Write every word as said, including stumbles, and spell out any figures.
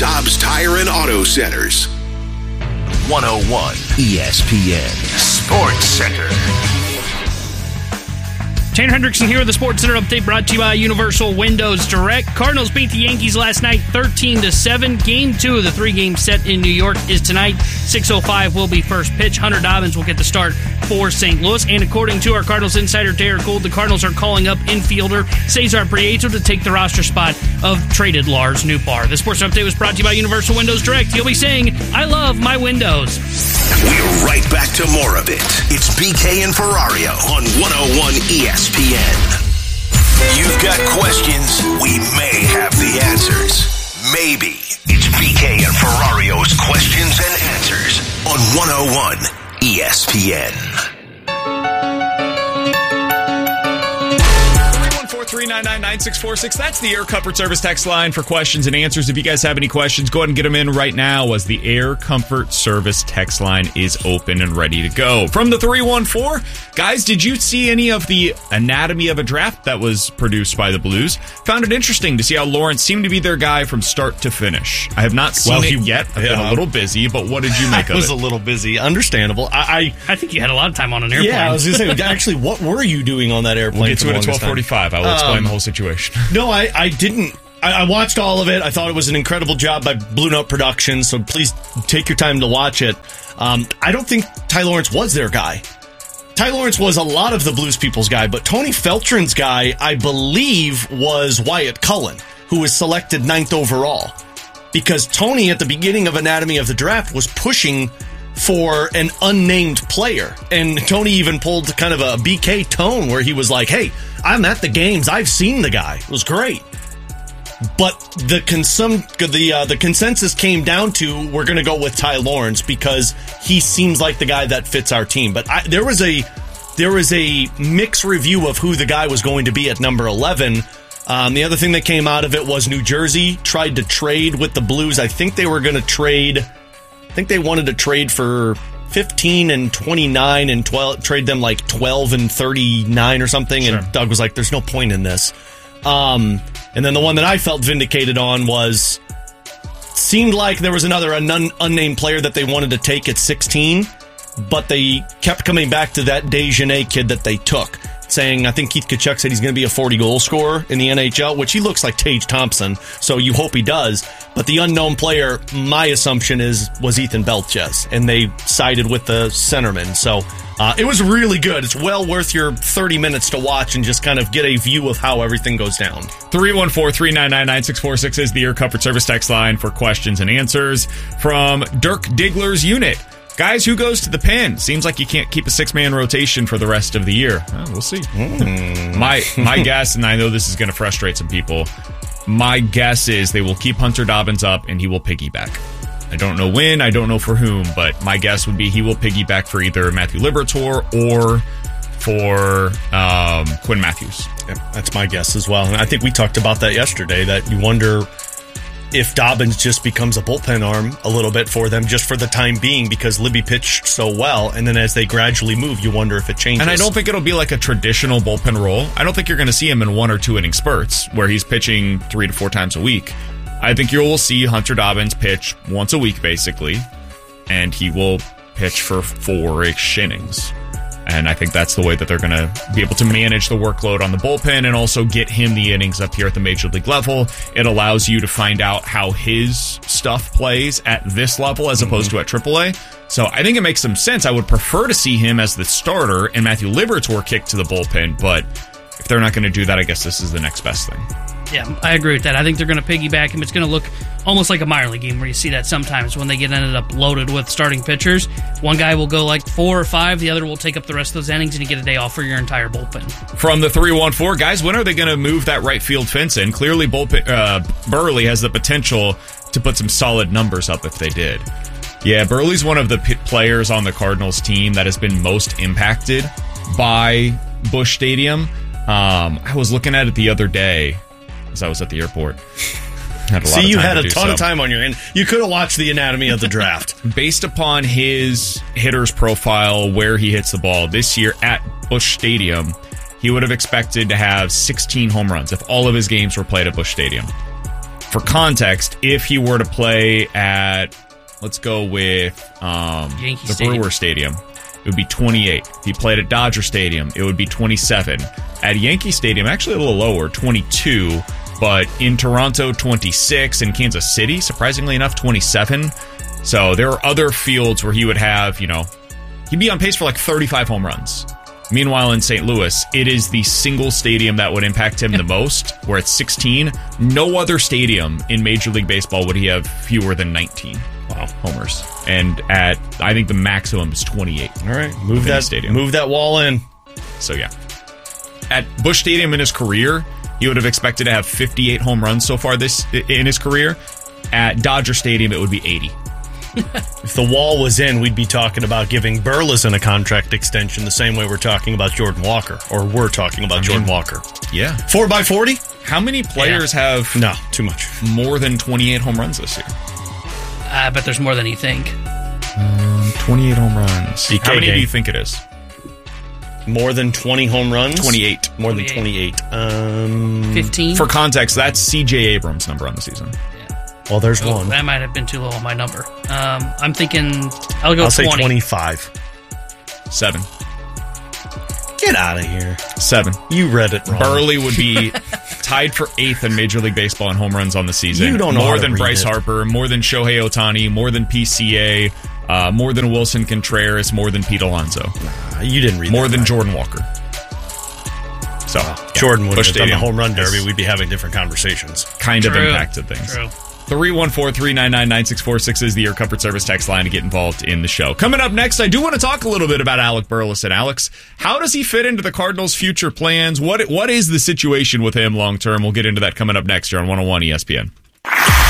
Dobbs Tire and Auto Centers. one oh one E S P N Sports Center. Tanner Hendrickson here with the Sports Center update brought to you by Universal Windows Direct. Cardinals beat the Yankees last night thirteen to seven. Game two of the three-game set in New York is tonight. six oh five will be first pitch. Hunter Dobbins will get the start for Saint Louis. And according to our Cardinals insider Derek Gould, the Cardinals are calling up infielder Cesar Prieto to take the roster spot of traded Lars Nootbaar. The Sports Update was brought to you by Universal Windows Direct. You'll be saying, I love my windows. We're right back to more of it. It's B K and Ferrario on one oh one E S P N. You've got questions, we may have the answers. Maybe. It's B K and Ferrario's Questions and Answers on one oh one E S P N. three nine nine, nine six four six. That's the Air Comfort Service text line for questions and answers. If you guys have any questions, go ahead and get them in right now as the Air Comfort Service text line is open and ready to go. From the three one four, guys, did you see any of the Anatomy of a Draft that was produced by the Blues? Found it interesting to see how Lawrence seemed to be their guy from start to finish. I have not seen well, he, it yet. I've yeah, been a little busy, but what did you make I of it? I was a little busy. Understandable. I, I I think you had a lot of time on an airplane. Yeah, I was going to say, actually, what were you doing on that airplane? We'll get to it at twelve time? forty-five. I will explain um, the whole situation. No, I, I didn't. I, I watched all of it. I thought it was an incredible job by Blue Note Productions, so please take your time to watch it. Um, I don't think Ty Lawrence was their guy. Ty Lawrence was a lot of the Blues people's guy, but Tony Feltrin's guy, I believe, was Wyatt Cullen, who was selected ninth overall. Because Tony, at the beginning of Anatomy of the Draft, was pushing for an unnamed player. And Tony even pulled kind of a B K tone where he was like, hey, I'm at the games. I've seen the guy. It was great. But the consum- the uh, the consensus came down to we're going to go with Ty Lawrence because he seems like the guy that fits our team. But I, there was a there was a mixed review of who the guy was going to be at number eleven. Um, the other thing that came out of it was New Jersey tried to trade with the Blues. I think they were going to trade... I think they wanted to trade for fifteen and twenty-nine and twelve, trade them like twelve and thirty-nine or something. Sure. And Doug was like, there's no point in this. Um, and then the one that I felt vindicated on was, seemed like there was another un- unnamed player that they wanted to take at sixteen, but they kept coming back to that Desjardins kid that they took, saying, I think Keith Tkachuk said he's going to be a forty-goal scorer in the N H L, which he looks like Tage Thompson, so you hope he does. But the unknown player, my assumption is, was Ethan Belches, and they sided with the centerman. So uh, it was really good. It's well worth your thirty minutes to watch and just kind of get a view of how everything goes down. three one four, three nine nine, nine six four six is the Air Comfort Service text line for questions and answers. From Dirk Diggler's unit. Guys, who goes to the pen? Seems like you can't keep a six-man rotation for the rest of the year. Oh, we'll see. Mm. my my guess, and I know this is going to frustrate some people, my guess is they will keep Hunter Dobbins up and he will piggyback. I don't know when, I don't know for whom, but my guess would be he will piggyback for either Matthew Liberatore or for um, Quinn Matthews. Yeah, that's my guess as well. And I think we talked about that yesterday, that you wonder if Dobbins just becomes a bullpen arm a little bit for them just for the time being because Libby pitched so well, and then as they gradually move, you wonder if it changes. And I don't think it'll be like a traditional bullpen role. I don't think you're going to see him in one or two inning spurts where he's pitching three to four times a week. I think you will see Hunter Dobbins pitch once a week, basically, and he will pitch for four-ish innings. And I think that's the way that they're going to be able to manage the workload on the bullpen and also get him the innings up here at the Major League level. It allows you to find out how his stuff plays at this level as opposed mm-hmm. to at triple A. So I think it makes some sense. I would prefer to see him as the starter and Matthew Liberatore kick to the bullpen, but if they're not going to do that, I guess this is the next best thing. Yeah, I agree with that. I think they're going to piggyback him. It's going to look almost like a minor league game where you see that sometimes when they get ended up loaded with starting pitchers. One guy will go like four or five, the other will take up the rest of those innings, and you get a day off for your entire bullpen. From the three one four, guys, when are they going to move that right field fence in? Clearly, bullpen, uh, Burley has the potential to put some solid numbers up if they did. Yeah, Burley's one of the p- players on the Cardinals team that has been most impacted by Busch Stadium. Um, I was looking at it the other day as I was at the airport. Had a lot See, of you time had to a do ton so. of time on your hand. You could have watched the Anatomy of the Draft. Based upon his hitter's profile, where he hits the ball this year at Busch Stadium, he would have expected to have sixteen home runs if all of his games were played at Busch Stadium. For context, if he were to play at, let's go with um, Yankee the Stadium. Brewer Stadium, it would be twenty-eight. If he played at Dodger Stadium, it would be twenty-seven. At Yankee Stadium, actually a little lower, twenty-two. But in Toronto, twenty-six. In Kansas City, surprisingly enough, twenty-seven. So there are other fields where he would have, you know, he'd be on pace for like thirty-five home runs. Meanwhile, in Saint Louis, it is the single stadium that would impact him the most, where it's sixteen. No other stadium in Major League Baseball would he have fewer than nineteen wow. homers. And at, I think the maximum is twenty-eight. All right, move that stadium. Move that wall in. So, yeah. At Busch Stadium in his career, he would have expected to have fifty-eight home runs so far this in his career. At Dodger Stadium, it would be eighty. If the wall was in, we'd be talking about giving Burleson a contract extension the same way we're talking about Jordan Walker, or we're talking about I Jordan mean, Walker. Yeah. four by forty? How many players yeah. have no too much more than twenty-eight home runs this year? I bet there's more than you think. Um, twenty-eight home runs. B K How many game. do you think it is? More than twenty home runs? twenty-eight. More than twenty-eight. Um, fifteen? For context, that's C J Abrams' number on the season. Well, there's oh, one. That might have been too low on my number. Um, I'm thinking I'll go I'll twenty. say twenty-five. Seven. Get out of here. Seven. You read it wrong. Burley would be tied for eighth in Major League Baseball in home runs on the season. You don't know More how to than read Bryce it. Harper, more than Shohei Ohtani, more than P C A, uh, more than Wilson Contreras, more than Pete Alonso. Nah, you didn't read More that than right. Jordan Walker. So, well, yeah. Jordan would Busch have done the Stadium home run derby. is We'd be having different conversations. Kind True. of impacted things. True. three one four, three nine nine, nine six four six is the Air Comfort Service text line to get involved in the show. Coming up next, I do want to talk a little bit about Alec Burleson. Alex, how does he fit into the Cardinals' future plans? What What is the situation with him long term? We'll get into that coming up next here on one oh one E S P N.